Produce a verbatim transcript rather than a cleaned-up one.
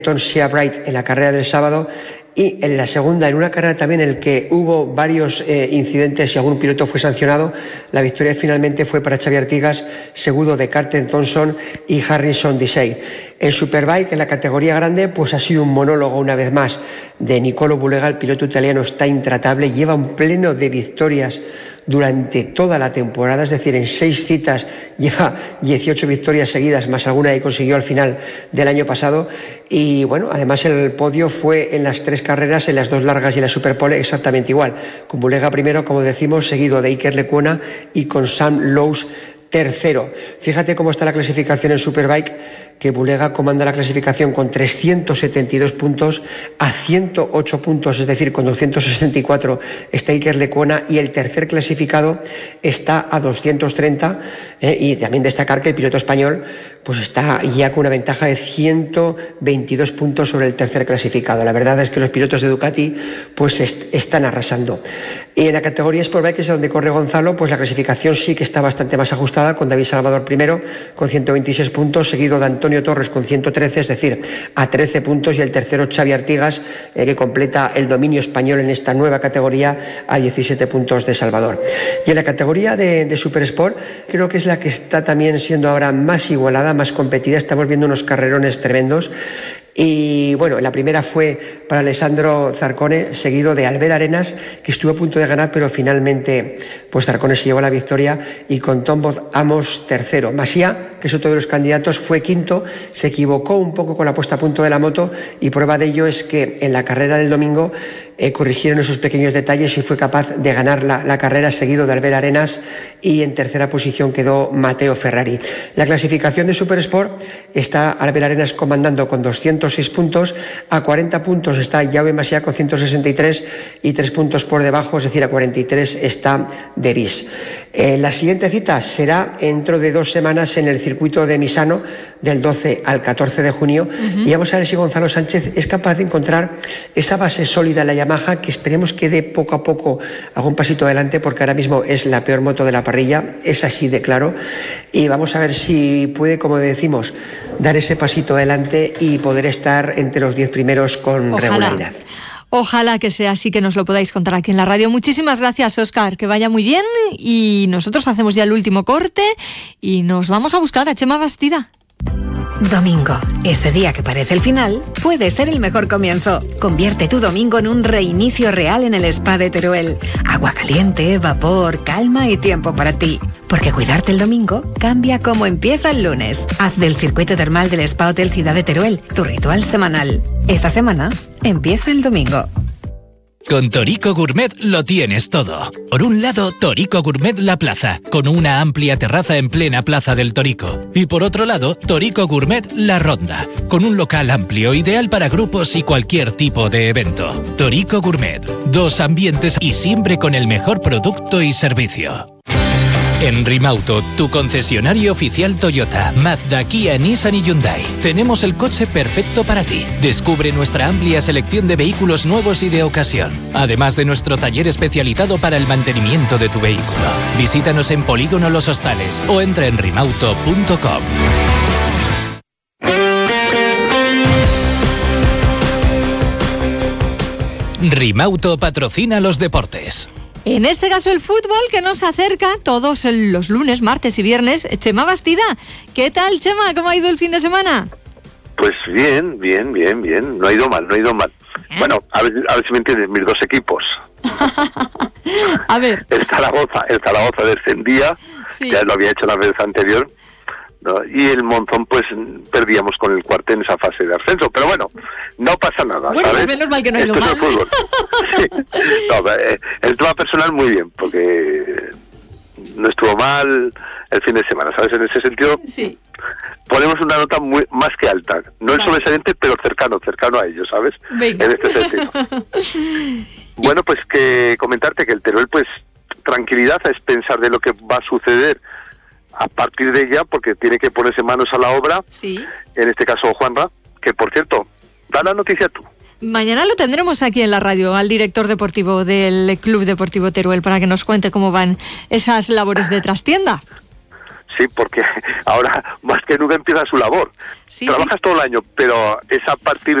Sea Bright en la carrera del sábado, y en la segunda, en una carrera también en la que hubo varios eh, incidentes y algún piloto fue sancionado, la victoria finalmente fue para Xavi Artigas, segundo de Carlton Thompson y Harrison Dissey. En Superbike, en la categoría grande, pues ha sido un monólogo una vez más de Nicolo Bulega. El piloto italiano está intratable, lleva un pleno de victorias durante toda la temporada, es decir, en seis citas lleva dieciocho victorias seguidas, más alguna que consiguió al final del año pasado. Y bueno, además el podio fue en las tres carreras, en las dos largas y en la Superpole, exactamente igual, con Bulega primero, como decimos, seguido de Iker Lecuona y con Sam Lowes tercero. Fíjate cómo está la clasificación en Superbike, que Bulega comanda la clasificación con trescientos setenta y dos puntos, a ciento ocho puntos, es decir, con doscientos sesenta y cuatro está Iker Lecuona, y el tercer clasificado está a doscientos treinta, eh, y también destacar que el piloto español pues está ya con una ventaja de ciento veintidós puntos sobre el tercer clasificado. La verdad es que los pilotos de Ducati pues est- están arrasando. Y en la categoría Sportbike, que es donde corre Gonzalo, pues la clasificación sí que está bastante más ajustada, con David Salvador primero con ciento veintiséis puntos, seguido de Antonio Torres con ciento trece, es decir, a trece puntos, y el tercero Xavi Artigas, eh, que completa el dominio español en esta nueva categoría a diecisiete puntos de Salvador. Y en la categoría de, de Super Sport, creo que es la que está también siendo ahora más igualada, más competida. Estamos viendo unos carrerones tremendos. Y bueno, la primera fue para Alessandro Zarcone, seguido de Albert Arenas, que estuvo a punto de ganar, pero finalmente pues Zarcone se llevó la victoria, y con Tom Both Amos tercero. Masia, que es otro de los candidatos, fue quinto, se equivocó un poco con la puesta a punto de la moto, y prueba de ello es que en la carrera del domingo eh, corrigieron esos pequeños detalles y fue capaz de ganar la, la carrera, seguido de Albert Arenas, y en tercera posición quedó Matteo Ferrari. La clasificación de Super Sport está Albert Arenas comandando con doscientos seis puntos, a cuarenta puntos está Jaume Masia con ciento sesenta y tres, y tres puntos por debajo, es decir, a cuarenta y tres está De Vries. Eh, la siguiente cita será dentro de dos semanas en el circuito de Misano, del doce al catorce de junio, uh-huh. Y vamos a ver si Gonzalo Sánchez es capaz de encontrar esa base sólida en la Yamaha, que esperemos que dé poco a poco algún pasito adelante, porque ahora mismo es la peor moto de la parrilla, es así de claro, y vamos a ver si puede, como decimos, dar ese pasito adelante y poder estar entre los diez primeros con Ojalá. regularidad. Ojalá que sea así, que nos lo podáis contar aquí en la radio. Muchísimas gracias, Óscar, que vaya muy bien, y nosotros hacemos ya el último corte y nos vamos a buscar a Chema Bastida. Domingo, ese día que parece el final, puede ser el mejor comienzo. Convierte tu domingo en un reinicio real en el Spa de Teruel. Agua caliente, vapor, calma y tiempo para ti. Porque cuidarte el domingo cambia cómo empieza el lunes. Haz del circuito termal del Spa Hotel Ciudad de Teruel tu ritual semanal. Esta semana empieza el domingo. Con Torico Gourmet lo tienes todo. Por un lado, Torico Gourmet La Plaza, con una amplia terraza en plena Plaza del Torico. Y por otro lado, Torico Gourmet La Ronda, con un local amplio, ideal para grupos y cualquier tipo de evento. Torico Gourmet, dos ambientes y siempre con el mejor producto y servicio. En Rimauto, tu concesionario oficial Toyota, Mazda, Kia, Nissan y Hyundai. Tenemos el coche perfecto para ti. Descubre nuestra amplia selección de vehículos nuevos y de ocasión. Además de nuestro taller especializado para el mantenimiento de tu vehículo. Visítanos en Polígono Los Hostales o entra en rimauto punto com. Rimauto patrocina los deportes. En este caso el fútbol, que nos acerca todos los lunes, martes y viernes. Chema Bastida, ¿qué tal, Chema? ¿Cómo ha ido el fin de semana? Pues bien, bien, bien, bien. No ha ido mal, no ha ido mal. ¿Eh? Bueno, a ver, a ver si me entiendes, mis dos equipos. A ver. El Zaragoza, el Zaragoza descendía, sí. Ya lo había hecho la vez anterior, ¿no? Y el Monzón, pues perdíamos con el Cuartel en esa fase de ascenso, pero bueno, no pasa nada. Bueno, ¿sabes? Menos mal que no ha ido Esto mal. Es el fútbol. Sí. No, el tema personal muy bien, porque no estuvo mal el fin de semana, ¿sabes? En ese sentido, sí. Ponemos una nota muy más que alta, no el sobresaliente, pero cercano, cercano a ello, ¿sabes? Venga. En este sentido. Bueno, pues que comentarte que el Teruel, pues tranquilidad es pensar de lo que va a suceder a partir de ella, porque tiene que ponerse manos a la obra, sí. En este caso Juanra, que por cierto, da la noticia tú. Mañana lo tendremos aquí en la radio, al director deportivo del Club Deportivo Teruel, para que nos cuente cómo van esas labores de trastienda. Sí, porque ahora más que nunca empieza su labor. Sí, Trabajas sí. todo el año, pero es a partir